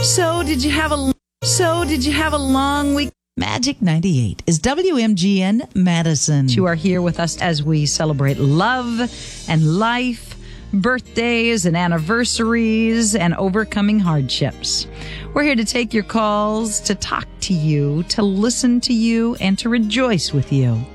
So did you have a long week? Magic 98 is WMGN Madison. You are here with us as we celebrate love and life, birthdays and anniversaries, and overcoming hardships. We're here to take your calls, to talk to you, to listen to you, and to rejoice with you.